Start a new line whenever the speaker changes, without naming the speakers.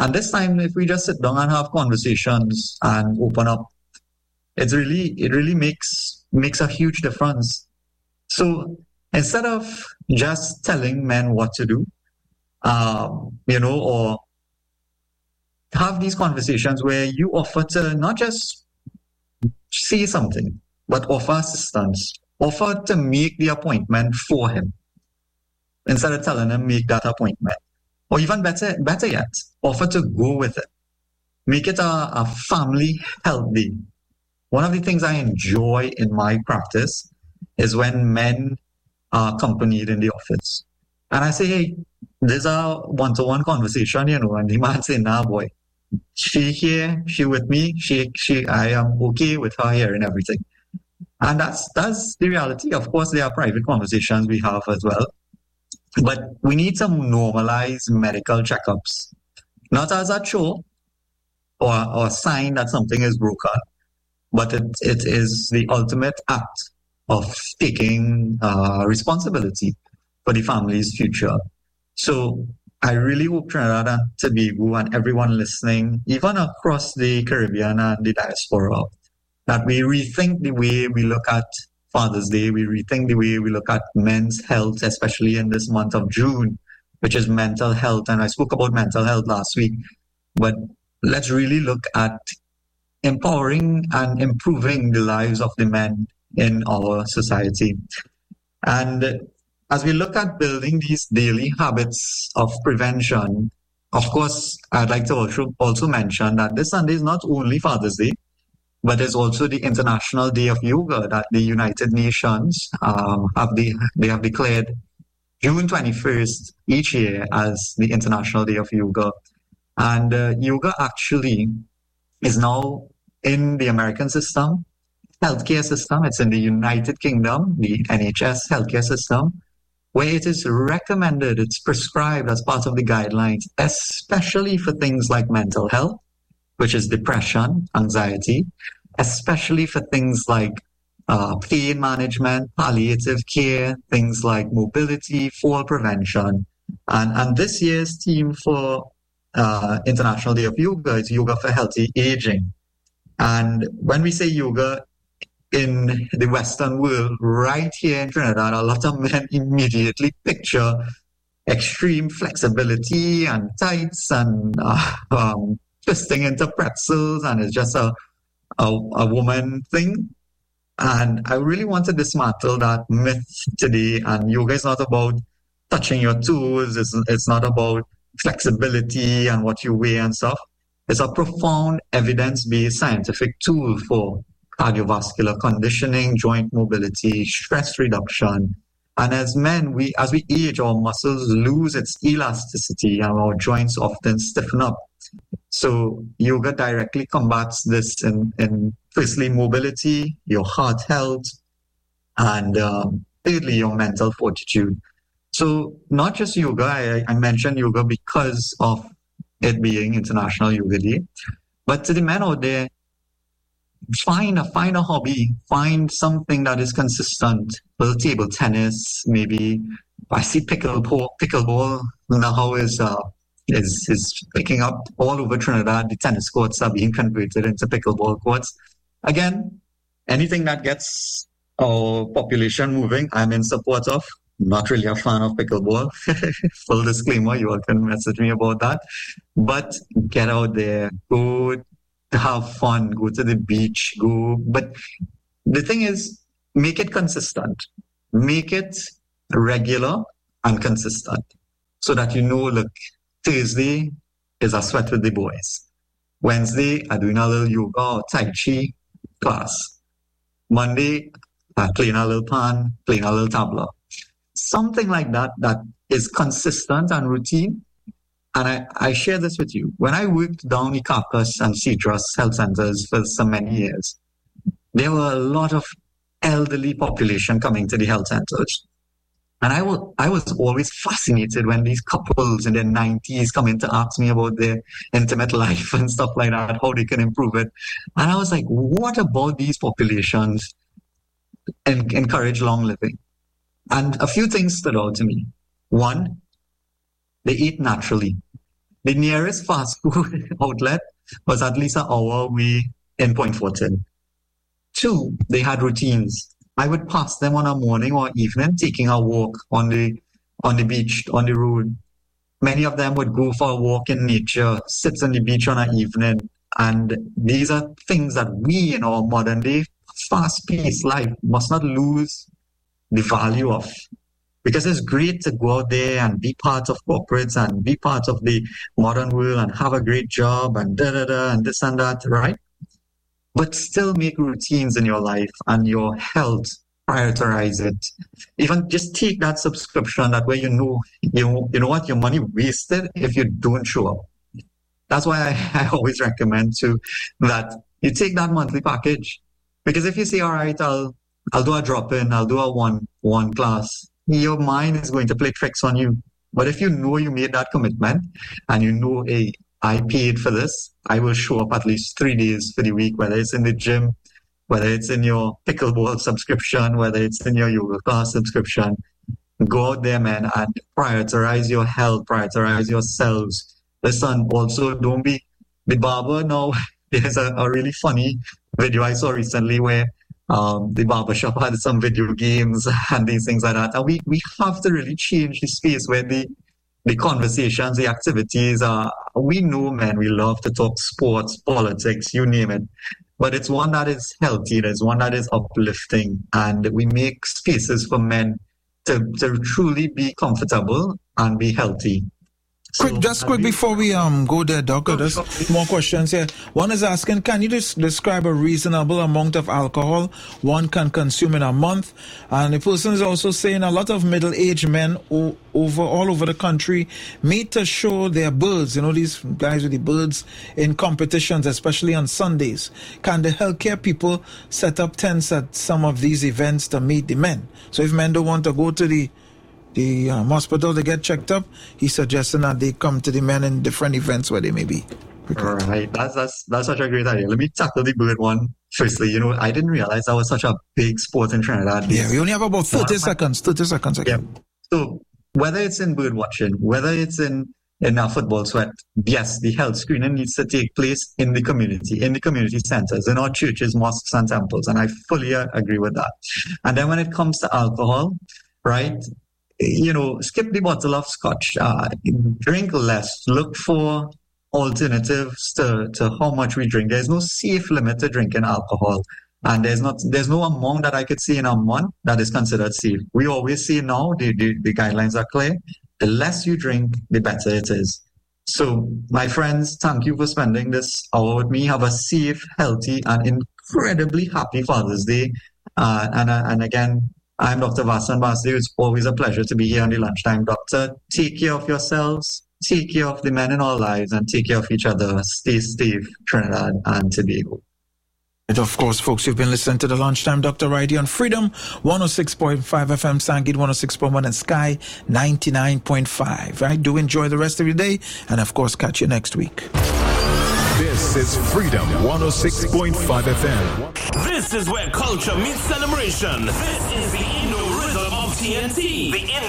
And this time, if we just sit down and have conversations and open up, it really makes a huge difference. So instead of just telling men what to do, or have these conversations where you offer to not just say something, but offer assistance, offer to make the appointment for him instead of telling him make that appointment. Or even better yet, offer to go with it. Make it a family health day. One of the things I enjoy in my practice is when men are accompanied in the office. And I say, hey, there's a one-to-one conversation, and the man say, nah, boy, she here, she with me, I am okay with her hearing everything. And that's the reality. Of course, there are private conversations we have as well. But we need to normalize medical checkups, not as a chore or a sign that something is broken, but it is the ultimate act of taking responsibility for the family's future. So I really hope Trinidad and Tobago and everyone listening, even across the Caribbean and the diaspora, that we rethink the way we look at Father's Day, we rethink the way we look at men's health, especially in this month of June, which is mental health. And I spoke about mental health last week, but let's really look at empowering and improving the lives of the men in our society. And as we look at building these daily habits of prevention, of course, I'd like to also mention that this Sunday is not only Father's Day, but it's also the International Day of Yoga that the United Nations have declared June 21st each year as the International Day of Yoga. And yoga actually is now in the American healthcare system. It's in the United Kingdom, the NHS healthcare system, where it is recommended, it's prescribed as part of the guidelines, especially for things like mental health, which is depression, anxiety, especially for things like pain management, palliative care, things like mobility, fall prevention. And this year's theme for International Day of Yoga is Yoga for Healthy Aging. And when we say yoga in the Western world, right here in Trinidad, a lot of men immediately picture extreme flexibility and tights and twisting into pretzels, and it's just a woman thing. And I really want to dismantle that myth today. And yoga is not about touching your toes. It's not about flexibility and what you weigh and stuff. It's a profound evidence-based scientific tool for cardiovascular conditioning, joint mobility, stress reduction. And as men, as we age, our muscles lose its elasticity and our joints often stiffen up. So yoga directly combats this in firstly, mobility, your heart health, and thirdly, your mental fortitude. So not just yoga, I mentioned yoga because of it being International Yoga Day, but to the men out there, find a hobby, find something that is consistent. Well, table tennis, maybe. I see pickleball now is picking up all over Trinidad. The tennis courts are being converted into pickleball courts. Again, anything that gets our population moving, I'm in support of. Not really a fan of pickleball. Full disclaimer, you all can message me about that. But get out there, go to have fun, go to the beach, go. But the thing is, make it consistent. Make it regular and consistent so that look, Thursday is a sweat with the boys. Wednesday, I'm doing a little yoga or Tai Chi class. Monday, playing a little pan, playing a little tabla. Something like that is consistent and routine. And I share this with you. When I worked down the Carcass and Cedros health centers for so many years, there were a lot of elderly population coming to the health centers. And I was always fascinated when these couples in their 90s come in to ask me about their intimate life and stuff like that, how they can improve it. And I was like, what about these populations encourage long living? And a few things stood out to me. One, they eat naturally. the nearest fast food outlet was at least an hour away in Point Fortin. 2, they had routines. I would pass them on a morning or evening, taking a walk on the beach, on the road. Many of them would go for a walk in nature, sit on the beach on an evening. And these are things that we in our modern day fast-paced life must not lose the value of. Because it's great to go out there and be part of corporates and be part of the modern world and have a great job and da-da-da and this and that, right? But still make routines in your life and your health, prioritize it. Even just take that subscription that way you know what, your money wasted if you don't show up. That's why I always recommend too that you take that monthly package. Because if you say, all right, I'll do a drop-in, I'll do a one class, your mind is going to play tricks on you. But if you know you made that commitment and you know, hey, I paid for this, I will show up at least 3 days for the week, whether it's in the gym, whether it's in your pickleball subscription, whether it's in your yoga class subscription. Go out there, man, and prioritize your health, prioritize yourselves. Listen, also don't be the barber now. There's a really funny video I saw recently where the barbershop had some video games and these things like that. And we have to really change the space where the conversations, the activities are. We know, man, we love to talk sports, politics, you name it. But it's one that is healthy, there's one that is uplifting, and we make spaces for men to truly be comfortable and be healthy.
Quick before we go there, Doctor, there's more questions here. One is asking, can you just describe a reasonable amount of alcohol one can consume in a month? And the person is also saying a lot of middle-aged men all over the country meet to show their birds, these guys with the birds in competitions, especially on Sundays. Can the healthcare people set up tents at some of these events to meet the men? So if men don't want to go to the hospital to get checked up, he's suggesting that they come to the men in different events where they may be.
Right, that's such a great idea. Let me tackle the bird one firstly. I didn't realize that was such a big sport in Trinidad.
Yeah, we only have about 30 seconds.
Yeah. So whether it's in bird watching, whether it's in a football sweat, yes, the health screening needs to take place in the community centers, in our churches, mosques and temples. And I fully agree with that. And then when it comes to alcohol, right, skip the bottle of scotch, drink less, look for alternatives to how much we drink. There's no safe limit to drinking alcohol. And there's no amount that I could see in a month that is considered safe. We always say now, the guidelines are clear. The less you drink, the better it is. So my friends, thank you for spending this hour with me. Have a safe, healthy, and incredibly happy Father's Day. And again, I'm Dr. Vasan Basdev. It's always a pleasure to be here on the Lunchtime Doctor. Take care of yourselves, take care of the men in our lives, and take care of each other. Stay safe, Trinidad and Tobago.
And of course, folks, you've been listening to the Lunchtime Doctor right here on Freedom 106.5 FM, Sangit 106.1, and Sky 99.5. Right? Do enjoy the rest of your day, and of course, catch you next week.
This is Freedom 106.5 FM.
This is where culture meets celebration. This is the Indo Rhythm of TNT.